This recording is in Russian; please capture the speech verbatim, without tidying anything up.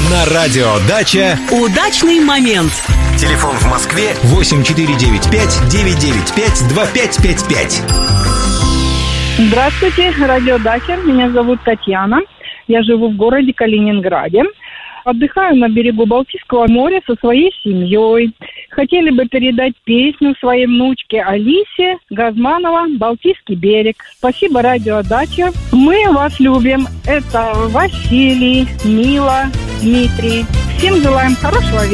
На радио «Дача» удачный момент. Телефон в Москве восемь четыре девять пять девять девять пять два пять пять пять. Здравствуйте, радио «Дача». Меня зовут Татьяна. Я живу в городе Калининграде. Отдыхаю на берегу Балтийского моря со своей семьей. Хотели бы передать песню своей внучке Алисе Газманова «Балтийский берег». Спасибо, радио «Дача». Мы вас любим. Это Василий, Мила, Дмитрий. Всем желаем хорошего вечера.